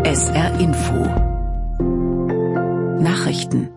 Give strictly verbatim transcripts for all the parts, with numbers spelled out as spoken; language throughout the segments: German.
S R Info Nachrichten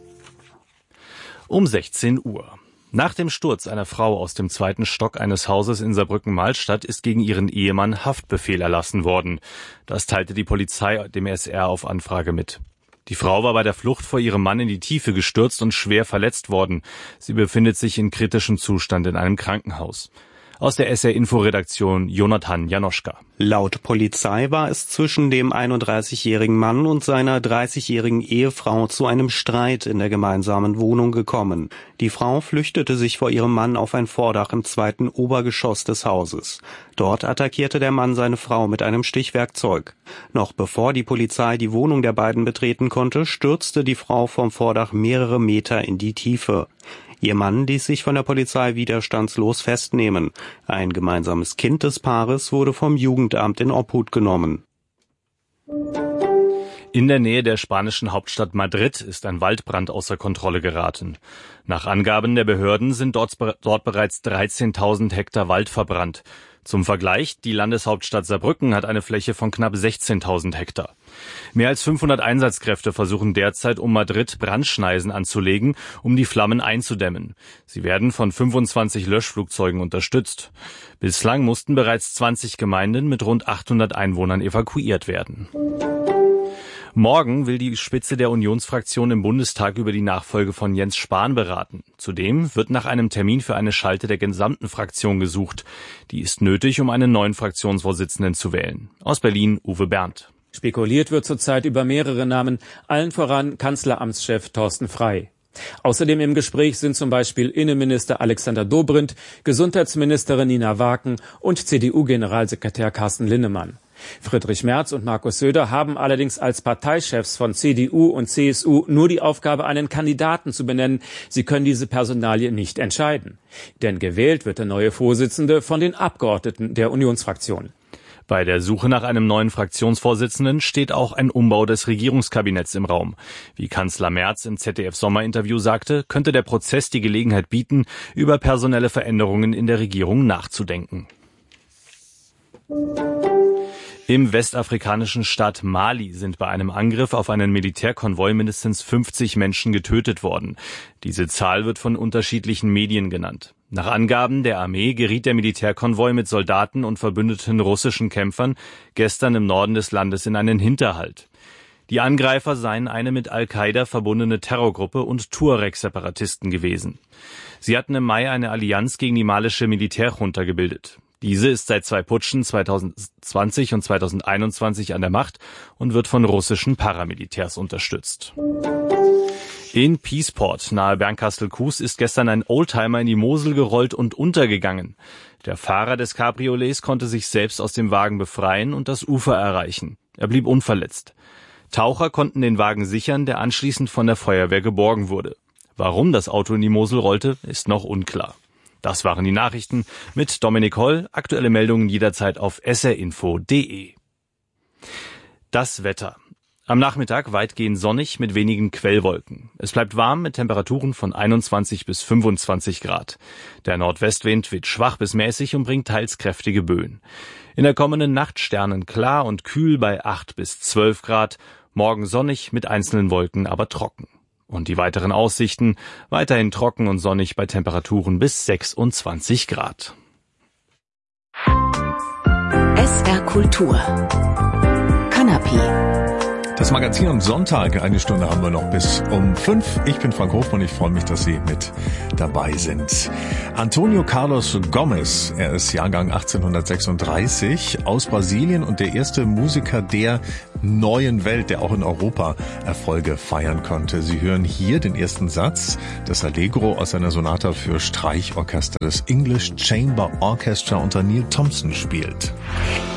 um sechzehn Uhr. Nach dem Sturz einer Frau aus dem zweiten Stock eines Hauses in Saarbrücken-Malstadt ist gegen ihren Ehemann Haftbefehl erlassen worden. Das teilte die Polizei dem S R auf Anfrage mit. Die Frau war bei der Flucht vor ihrem Mann in die Tiefe gestürzt und schwer verletzt worden. Sie befindet sich in kritischem Zustand in einem Krankenhaus. Aus der S R-Info-Redaktion Jonathan Janoschka. Laut Polizei war es zwischen dem einunddreißigjährigen Mann und seiner dreißigjährigen Ehefrau zu einem Streit in der gemeinsamen Wohnung gekommen. Die Frau flüchtete sich vor ihrem Mann auf ein Vordach im zweiten Obergeschoss des Hauses. Dort attackierte der Mann seine Frau mit einem Stichwerkzeug. Noch bevor die Polizei die Wohnung der beiden betreten konnte, stürzte die Frau vom Vordach mehrere Meter in die Tiefe. Ihr Mann ließ sich von der Polizei widerstandslos festnehmen. Ein gemeinsames Kind des Paares wurde vom Jugendamt in Obhut genommen. In der Nähe der spanischen Hauptstadt Madrid ist ein Waldbrand außer Kontrolle geraten. Nach Angaben der Behörden sind dort, dort bereits dreizehntausend Hektar Wald verbrannt. Zum Vergleich, die Landeshauptstadt Saarbrücken hat eine Fläche von knapp sechzehntausend Hektar. Mehr als fünfhundert Einsatzkräfte versuchen derzeit, um Madrid Brandschneisen anzulegen, um die Flammen einzudämmen. Sie werden von fünfundzwanzig Löschflugzeugen unterstützt. Bislang mussten bereits zwanzig Gemeinden mit rund achthundert Einwohnern evakuiert werden. Morgen will die Spitze der Unionsfraktion im Bundestag über die Nachfolge von Jens Spahn beraten. Zudem wird nach einem Termin für eine Schalte der gesamten Fraktion gesucht. Die ist nötig, um einen neuen Fraktionsvorsitzenden zu wählen. Aus Berlin Uwe Berndt. Spekuliert wird zurzeit über mehrere Namen, allen voran Kanzleramtschef Thorsten Frey. Außerdem im Gespräch sind zum Beispiel Innenminister Alexander Dobrindt, Gesundheitsministerin Nina Waken und C D U-Generalsekretär Carsten Linnemann. Friedrich Merz und Markus Söder haben allerdings als Parteichefs von C D U und C S U nur die Aufgabe, einen Kandidaten zu benennen. Sie können diese Personalie nicht entscheiden. Denn gewählt wird der neue Vorsitzende von den Abgeordneten der Unionsfraktion. Bei der Suche nach einem neuen Fraktionsvorsitzenden steht auch ein Umbau des Regierungskabinetts im Raum. Wie Kanzler Merz im Z D F-Sommerinterview sagte, könnte der Prozess die Gelegenheit bieten, über personelle Veränderungen in der Regierung nachzudenken. Im westafrikanischen Staat Mali sind bei einem Angriff auf einen Militärkonvoi mindestens fünfzig Menschen getötet worden. Diese Zahl wird von unterschiedlichen Medien genannt. Nach Angaben der Armee geriet der Militärkonvoi mit Soldaten und verbündeten russischen Kämpfern gestern im Norden des Landes in einen Hinterhalt. Die Angreifer seien eine mit Al-Qaida verbundene Terrorgruppe und Tuareg-Separatisten gewesen. Sie hatten im Mai eine Allianz gegen die malische Militärjunta gebildet. Diese ist seit zwei Putschen zweitausendzwanzig und zweitausendeinundzwanzig an der Macht und wird von russischen Paramilitärs unterstützt. In Peaceport nahe Bernkastel-Kues ist gestern ein Oldtimer in die Mosel gerollt und untergegangen. Der Fahrer des Cabriolets konnte sich selbst aus dem Wagen befreien und das Ufer erreichen. Er blieb unverletzt. Taucher konnten den Wagen sichern, der anschließend von der Feuerwehr geborgen wurde. Warum das Auto in die Mosel rollte, ist noch unklar. Das waren die Nachrichten mit Dominik Holl. Aktuelle Meldungen jederzeit auf s r info punkt d e. Das Wetter. Am Nachmittag weitgehend sonnig mit wenigen Quellwolken. Es bleibt warm mit Temperaturen von einundzwanzig bis fünfundzwanzig Grad. Der Nordwestwind weht schwach bis mäßig und bringt teils kräftige Böen. In der kommenden Nacht sternenklar und kühl bei acht bis zwölf Grad. Morgen sonnig mit einzelnen Wolken, aber trocken. Und die weiteren Aussichten, weiterhin trocken und sonnig bei Temperaturen bis sechsundzwanzig Grad. S R Kultur. Kanapé. Das Magazin am Sonntag, eine Stunde haben wir noch bis um fünf. Ich bin Frank Hofmann, ich freue mich, dass Sie mit dabei sind. Antonio Carlos Gomes, er ist Jahrgang achtzehnhundertsechsunddreißig, aus Brasilien und der erste Musiker der neuen Welt, der auch in Europa Erfolge feiern konnte. Sie hören hier den ersten Satz, das Allegro aus einer Sonata für Streichorchester des English Chamber Orchestra unter Neil Thompson spielt.